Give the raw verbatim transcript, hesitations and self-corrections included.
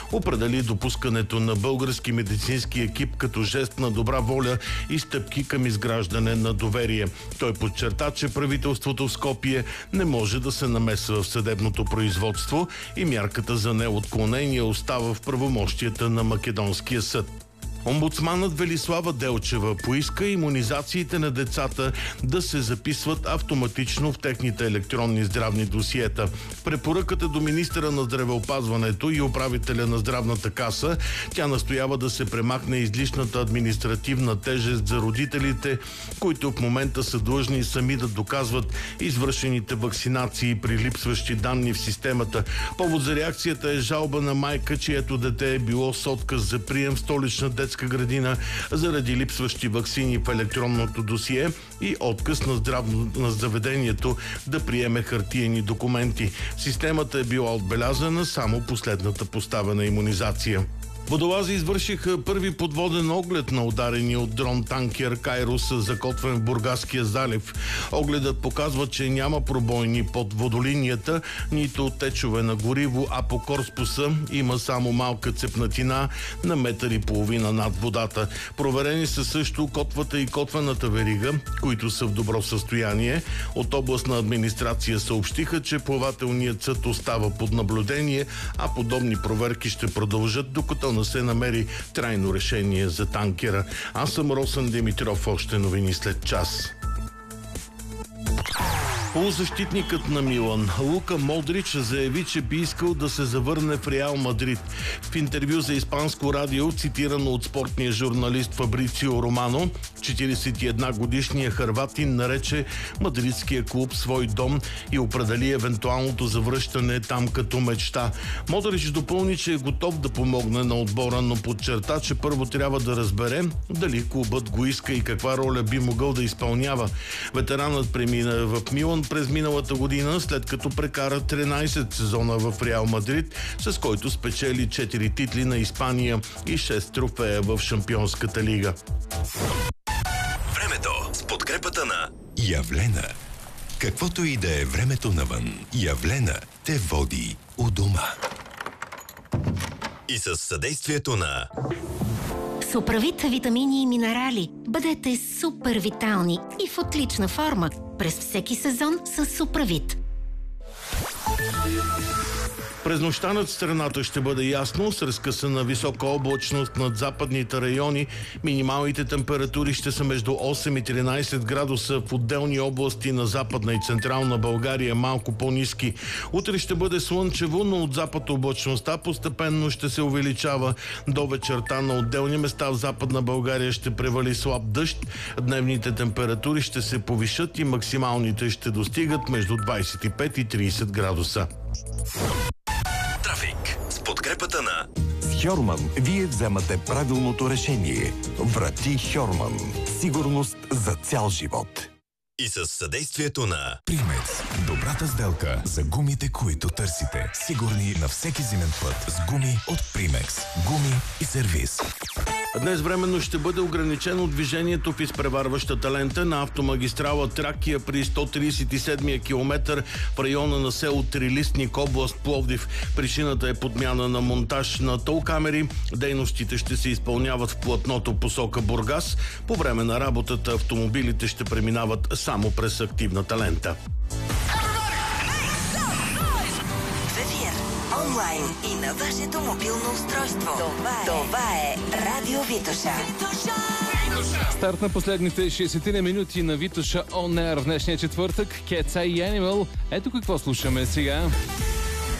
определи допускането на български медицински екип като жест на добра воля и стъпки към изграждане на доверие. Той подчерта, че правителството в Скопие не може да се намесва в съдебното производство и мярката за неотклонение остава в правомощията на Македонския съд. Омбудсманът Велислава Делчева поиска имунизациите на децата да се записват автоматично в техните електронни здравни досиета. Препоръката до министъра на здравеопазването и управителя на здравната каса, тя настоява да се премахне излишната административна тежест за родителите, които в момента са длъжни сами да доказват извършените вакцинации при липсващи данни в системата. Повод за реакцията е жалба на майка, чието дете е било с отказ за прием в столична детска градина заради липсващи ваксини в електронното досие и отказ на здравно на заведението да приеме хартиени документи. Системата е била отбелязана само последната поставена имунизация. Водолази извършиха първи подводен оглед на ударения от дрон танкер Кайрос, закотвен в Бургаския залив. Огледът показва, че няма пробойни под водолинията, нито течове на гориво, а по корпуса има само малка цепнатина на метър и половина над водата. Проверени са също котвата и котвената верига, които са в добро състояние. От областна администрация съобщиха, че плавателният съд остава под наблюдение, а подобни проверки ще продължат, докато не се намери трайно решение за танкера. Аз съм Росен Димитров, още новини след час. Полузащитникът на Милан Лука Модрич заяви, че би искал да се завърне в Реал Мадрид. В интервю за испанско радио, цитирано от спортния журналист Фабрицио Романо, четиридесет и една годишният хърватин нарече мадридския клуб свой дом и определи евентуалното завръщане там като мечта. Модрич допълни, че е готов да помогне на отбора, но подчерта, че първо трябва да разбере дали клубът го иска и каква роля би могъл да изпълнява. Ветеранът премина в Милан през миналата година, след като прекара тринайсет сезона в Реал Мадрид, с който спечели четири титли на Испания и шест трофея в Шампионската лига. Времето с подкрепата на Явлена. Каквото и да е времето навън, Явлена те води у дома. И със съдействието на Суправит витамини и минерали. Бъдете супер витални и в отлична форма през всеки сезон с Суправит. През нощта над страната ще бъде ясно, с разкъсана висока облачност над западните райони. Минималните температури ще са между осем и тринайсет градуса, в отделни области на Западна и Централна България малко по-ниски. Утре ще бъде слънчево, но от запад облачността постепенно ще се увеличава. До вечерта на отделни места в Западна България ще превали слаб дъжд. Дневните температури ще се повишат и максималните ще достигат между двайсет и пет и трийсет градуса. Трафик с подкрепата на С Хьорман вие вземате правилното решение. Врати Хьорман. Сигурност за цял живот. И със съдействието на Примекс. Добрата сделка за гумите, които търсите. Сигурни на всеки зимен път с гуми от Примекс. Гуми и сервиз. Днес временно ще бъде ограничено движението в изпреварващата лента на автомагистрала Тракия при сто трийсет и седми километър в района на село Трилистник, област Пловдив. Причината е подмяна на монтаж на толкамери. Дейностите ще се изпълняват в платното посока Бургас. По време на работата автомобилите ще преминават само през активната лента. В ефир, онлайн и на вашето мобилно устройство. Това е, Това е Радио Витоша. Старт на последните шейсет минути на Витоша On Air в днешния четвъртък. Cats Eye Animal. Ето какво слушаме сега.